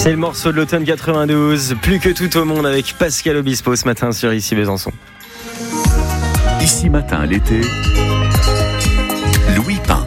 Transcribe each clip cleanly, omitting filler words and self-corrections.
C'est le morceau de l'automne 92, plus que tout au monde avec Pascal Obispo ce matin sur Ici Besançon. Ici matin l'été, Louis Pain.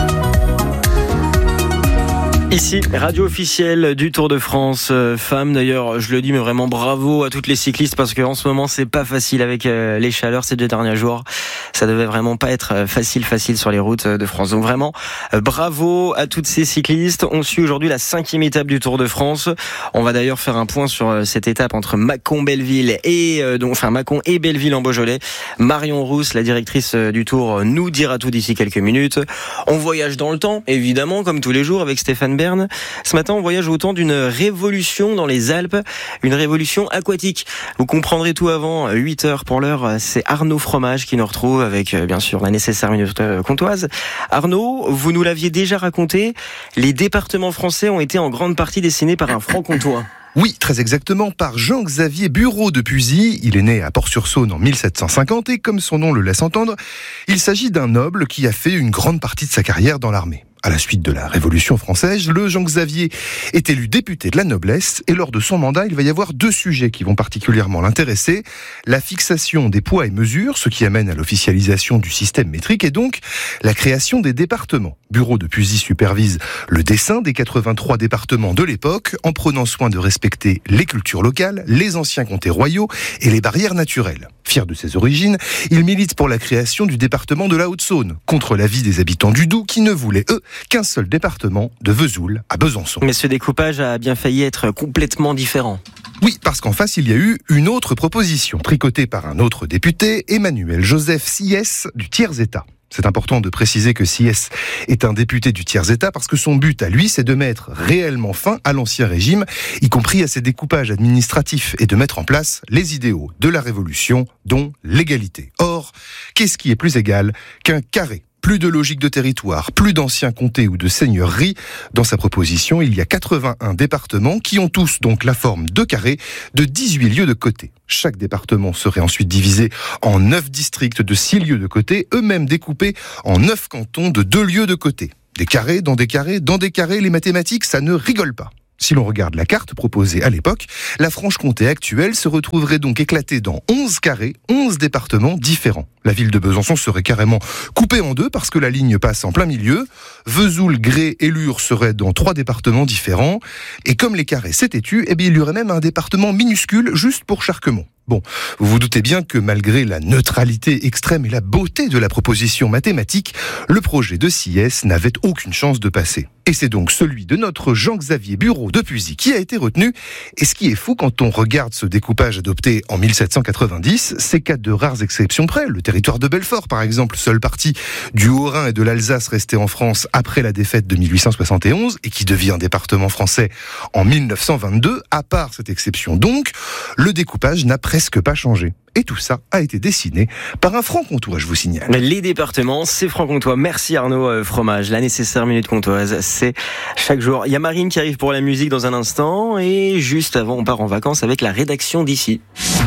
Ici, radio officielle du Tour de France femmes. D'ailleurs, je le dis, mais vraiment bravo à toutes les cyclistes parce qu'en ce moment, c'est pas facile avec les chaleurs ces 2 derniers jours. Ça devait vraiment pas être facile sur les routes de France. Donc vraiment, bravo à toutes ces cyclistes. On suit aujourd'hui la 5e étape du Tour de France. On va d'ailleurs faire un point sur cette étape entre Mâcon-Belleville et Mâcon et Belleville en Beaujolais. Marion Rousse, la directrice du Tour, nous dira tout d'ici quelques minutes. On voyage dans le temps, évidemment, comme tous les jours avec Stéphane Bern. Ce matin, on voyage au temps d'une révolution dans les Alpes, une révolution aquatique. Vous comprendrez tout avant 8h pour l'heure. C'est Arnaud Fromage qui nous retrouve avec, bien sûr, la nécessaire minute comtoise. Arnaud, vous nous l'aviez déjà raconté, les départements français ont été en grande partie dessinés par un franc-comtois. Oui, très exactement, par Jean-Xavier Bureau de Puisy. Il est né à Port-sur-Saône en 1750 et, comme son nom le laisse entendre, il s'agit d'un noble qui a fait une grande partie de sa carrière dans l'armée. À la suite de la Révolution française, le Jean-Xavier est élu député de la noblesse et lors de son mandat, il va y avoir 2 sujets qui vont particulièrement l'intéresser. La fixation des poids et mesures, ce qui amène à l'officialisation du système métrique et donc la création des départements. Bureau de Puisy supervise le dessin des 83 départements de l'époque en prenant soin de respecter les cultures locales, les anciens comtés royaux et les barrières naturelles. Fier de ses origines, il milite pour la création du département de la Haute-Saône, contre l'avis des habitants du Doubs qui ne voulaient, eux, qu'un seul département, de Vesoul à Besançon. Mais ce découpage a bien failli être complètement différent. Oui, parce qu'en face, il y a eu une autre proposition, tricotée par un autre député, Emmanuel Joseph Siès, du Tiers-État. C'est important de préciser que Siès est un député du tiers-État parce que son but à lui, c'est de mettre réellement fin à l'ancien régime, y compris à ses découpages administratifs et de mettre en place les idéaux de la Révolution, dont l'égalité. Or, qu'est-ce qui est plus égal qu'un carré ? Plus de logique de territoire, plus d'anciens comtés ou de seigneuries. Dans sa proposition, il y a 81 départements qui ont tous donc la forme de carré de 18 lieues de côté. Chaque département serait ensuite divisé en 9 districts de 6 lieues de côté, eux-mêmes découpés en 9 cantons de 2 lieues de côté. Des carrés, dans des carrés, dans des carrés, les mathématiques, ça ne rigole pas. Si l'on regarde la carte proposée à l'époque, la Franche-Comté actuelle se retrouverait donc éclatée dans 11 carrés, 11 départements différents. La ville de Besançon serait carrément coupée en 2 parce que la ligne passe en plein milieu. Vesoul, Gré et Lure seraient dans 3 départements différents. Et comme les carrés c'est têtu, il y aurait même un département minuscule juste pour Charquemont. Bon, vous vous doutez bien que malgré la neutralité extrême et la beauté de la proposition mathématique, le projet de Siès n'avait aucune chance de passer. Et c'est donc celui de notre Jean-Xavier Bureau de Puisy qui a été retenu. Et ce qui est fou quand on regarde ce découpage adopté en 1790, c'est qu'à de rares exceptions près, le territoire de Belfort par exemple, seule partie du Haut-Rhin et de l'Alsace restée en France après la défaite de 1871 et qui devient département français en 1922, à part cette exception donc, le découpage n'a presque pas changé. Et tout ça a été dessiné par un franc-comtois, je vous signale. Les départements, c'est franc-comtois. Merci Arnaud Fromage. La nécessaire minute comtoise, c'est chaque jour. Il y a Marine qui arrive pour la musique dans un instant. Et juste avant, on part en vacances avec la rédaction d'Ici.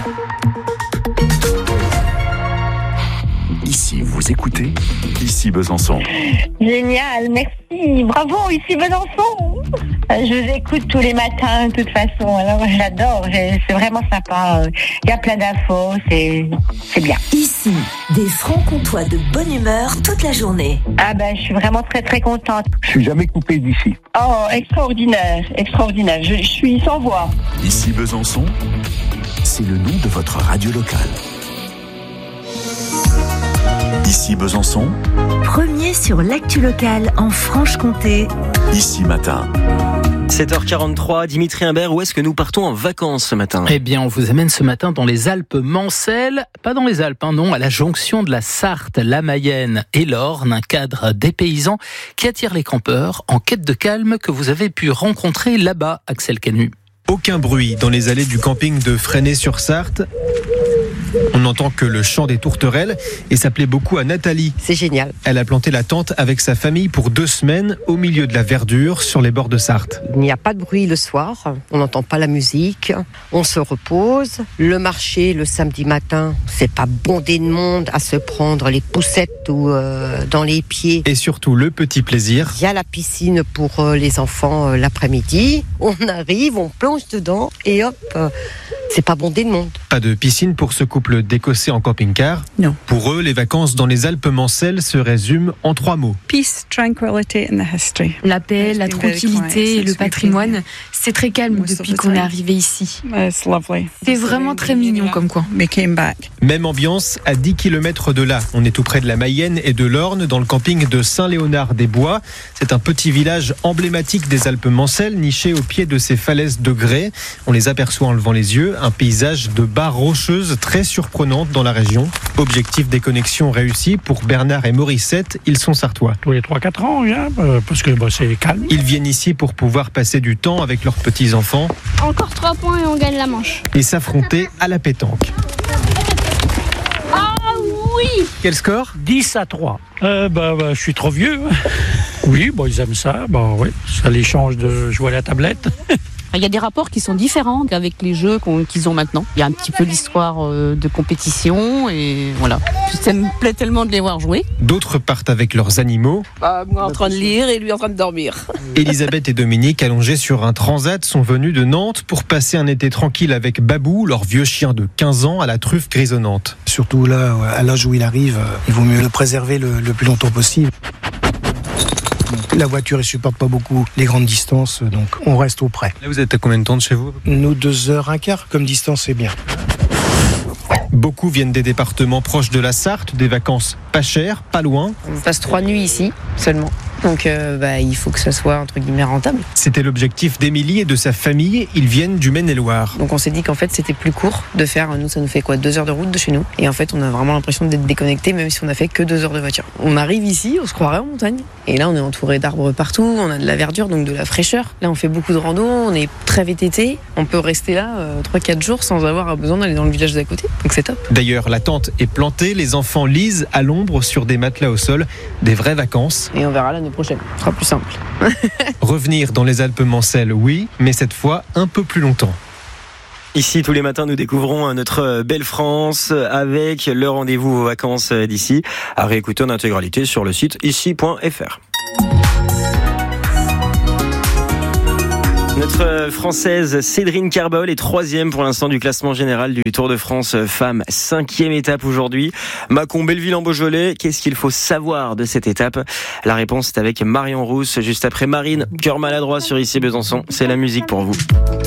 Ici, vous écoutez Ici Besançon. Génial, merci, bravo, Ici Besançon. Je vous écoute tous les matins de toute façon, alors j'adore, c'est vraiment sympa. Il y a plein d'infos, c'est bien. Ici, des francs-comtois de bonne humeur toute la journée. Ah ben, je suis vraiment très très contente. Je suis jamais coupé d'ici. Oh, extraordinaire, extraordinaire, je suis sans voix. Ici Besançon, c'est le nom de votre radio locale. Ici Besançon, Premier sur l'actu locale en Franche-Comté. Ici matin. 7h43, Dimitri Imbert, où est-ce que nous partons en vacances ce matin ? Eh bien, on vous amène ce matin dans les Alpes Mancelles, pas dans les Alpes, non, à la jonction de la Sarthe, la Mayenne et l'Orne, un cadre dépaysant qui attire les campeurs en quête de calme que vous avez pu rencontrer là-bas, Axel Canu. Aucun bruit dans les allées du camping de Fresnay-sur-Sarthe. On n'entend que le chant des tourterelles et ça plaît beaucoup à Nathalie. C'est génial. Elle a planté la tente avec sa famille pour 2 semaines au milieu de la verdure sur les bords de Sarthe. Il n'y a pas de bruit le soir, on n'entend pas la musique, on se repose. Le marché le samedi matin, c'est pas bondé de monde à se prendre les poussettes ou dans les pieds. Et surtout le petit plaisir. Il y a la piscine pour les enfants l'après-midi. On arrive, on plonge dedans et hop, c'est pas bondé de monde. Pas de piscine pour ce couple d'Écossais en camping-car. Non. Pour eux, les vacances dans les Alpes mancelles se résument en 3 mots. Peace, tranquility and the history. La paix, la tranquillité et le patrimoine, c'est très calme depuis qu'on est arrivé ici. It's lovely. C'est vraiment très mignon comme coin. We came back. Même ambiance à 10 km de là. On est tout près de la Mayenne et de l'Orne, dans le camping de Saint-Léonard-des-Bois. C'est un petit village emblématique des Alpes-Mancelles, niché au pied de ces falaises de grès. On les aperçoit en levant les yeux. Un paysage de barres rocheuses très surprenantes dans la région. Objectif des connexions réussi pour Bernard et Morissette. Ils sont sartois. Tous les 3-4 ans, on vient, parce que c'est calme. Ils viennent ici pour pouvoir passer du temps avec leurs petits-enfants. Encore 3 points et on gagne la manche. Et s'affronter à la pétanque. Ah oui! Quel score ? 10-3. Je suis trop vieux. Oui, ils aiment ça. Oui, ça les change de jouer à la tablette. Il y a des rapports qui sont différents avec les jeux qu'ils ont maintenant. Il y a un petit peu l'histoire de compétition et voilà. Ça me plaît tellement de les voir jouer. D'autres partent avec leurs animaux. Moi en train de lire et lui en train de dormir. Elisabeth et Dominique, allongés sur un transat, sont venus de Nantes pour passer un été tranquille avec Babou, leur vieux chien de 15 ans à la truffe grisonnante. Surtout là, à l'âge où il arrive, il vaut mieux le préserver le plus longtemps possible. La voiture ne supporte pas beaucoup les grandes distances, donc on reste au près. Là, vous êtes à combien de temps de chez vous ? Nous, 2h15 comme distance, c'est bien. Beaucoup viennent des départements proches de la Sarthe, des vacances pas chères, pas loin. On passe 3 nuits ici seulement. Donc il faut que ça soit entre guillemets rentable. C'était l'objectif d'Émilie et de sa famille. Ils viennent du Maine-et-Loire. Donc on s'est dit qu'en fait c'était plus court de faire. Nous ça nous fait 2 heures de route de chez nous. Et en fait on a vraiment l'impression d'être déconnecté même si on a fait que 2 heures de voiture. On arrive ici, on se croirait en montagne. Et là on est entouré d'arbres partout, on a de la verdure donc de la fraîcheur. Là on fait beaucoup de rando, on est très VTT. On peut rester là 3-4 jours sans avoir besoin d'aller dans le village d'à côté. Donc c'est top. D'ailleurs la tente est plantée, les enfants lisent à l'ombre sur des matelas au sol. Des vraies vacances. Et on verra l'année prochaine. Ce sera plus simple. Revenir dans les Alpes-Mancelles, oui, mais cette fois un peu plus longtemps. Ici, tous les matins, nous découvrons notre belle France avec le rendez-vous aux vacances d'ici, à réécouter en intégralité sur le site ici.fr. Notre Française Cédrine Carbol est 3e pour l'instant du classement général du Tour de France Femmes. 5e étape aujourd'hui. Mâcon-Belleville-en-Beaujolais. Qu'est-ce qu'il faut savoir de cette étape ? La réponse est avec Marion Rousse, juste après Marine. Cœur maladroit sur Ici Besançon. C'est la musique pour vous.